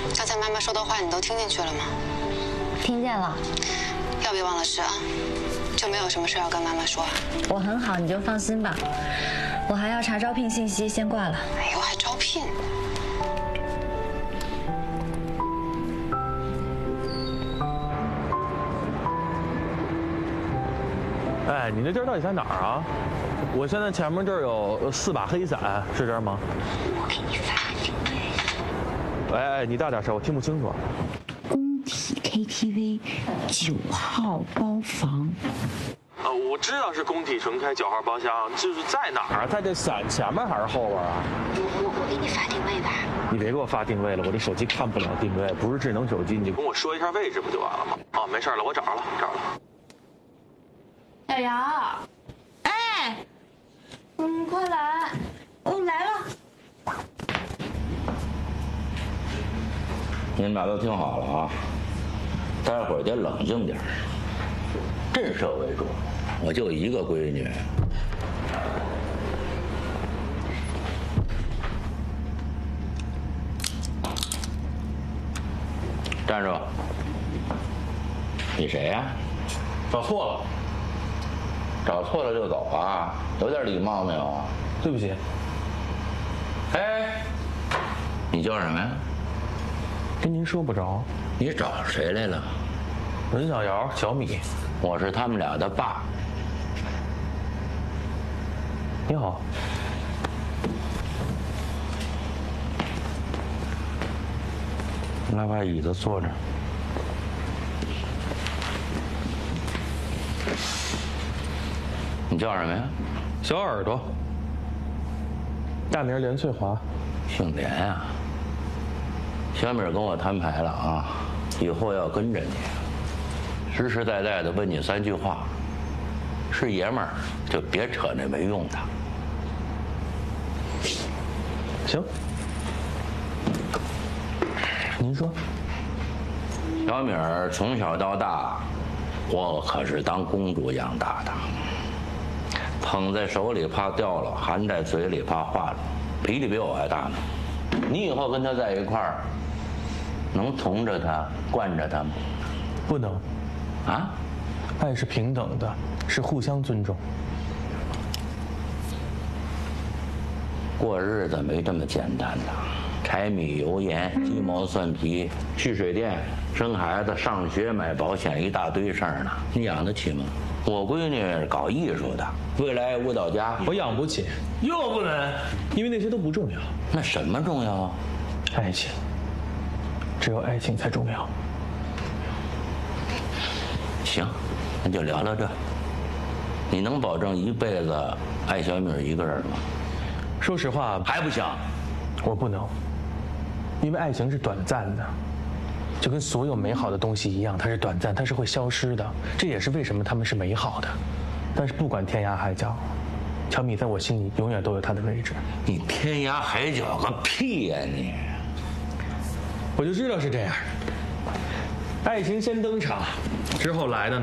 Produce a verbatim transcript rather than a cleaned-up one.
刚才妈妈说的话你都听进去了吗？ 听见了。 要别忘了事啊，就没有什么事要跟妈妈说啊。 我很好，你就放心吧。我还要查招聘信息，先挂了。 哎呦，还招聘？ 哎，你那地儿到底在哪儿啊？我现在前面这儿有四把黑伞，是这儿吗？ 我给你发定位。 哎哎，你大点声，我听不清楚。 工体 K T V 九号包房。 呃，我知道是工体纯开九号包厢，就是在哪儿？在这伞前面还是后边啊？ 我我我给你发定位吧。 你别给我发定位了，我这手机看不了定位，不是智能手机，你就跟我说一下位置不就完了吗？啊，没事了，我找着了，找着了。 小姚，哎，嗯，快来，我来了。 你们俩都听好了啊，待会儿得冷静点，震慑为主。我就一个闺女，站住！你谁呀？ 找错了， 找错了就走啊，有点礼貌没有啊？ 对不起。 哎，你叫什么呀？ 跟您说不着。 你找谁来了？ 文小瑶、小米。 我是他们俩的爸。 你好。 来把椅子坐着。你叫什么呀？ 小耳朵。大名连翠华。 姓连啊。小米跟我摊牌了啊，以后要跟着你，实实在在的问你三句话。是爷们儿就别扯那没用的。 行。您说。 小米儿从小到大，我可是当公主养大的，捧在手里怕掉了，含在嘴里怕化了，脾气比我还大呢。你以后跟他在一块儿，能同着他、惯着他吗？ 不能。 啊？ 爱是平等的，是互相尊重。 过日子没这么简单的，柴米油盐、鸡毛蒜皮、去水电、生孩子、上学、买保险，一大堆事儿呢，你养得起吗？我闺女搞艺术的，未来舞蹈家， 我养不起，又不能，因为那些都不重要。 那什么重要啊？ 爱情，只有爱情才重要。 行，那就聊聊这。你能保证一辈子爱小米一个人吗？ 说实话， 还不行。 我不能，因为爱情是短暂的，就跟所有美好的东西一样，它是短暂，它是会消失的。这也是为什么它们是美好的。但是不管天涯海角，小米在我心里永远都有它的位置。 你天涯海角个屁呀你！ 我就知道是这样。爱情先登场，之后来的呢？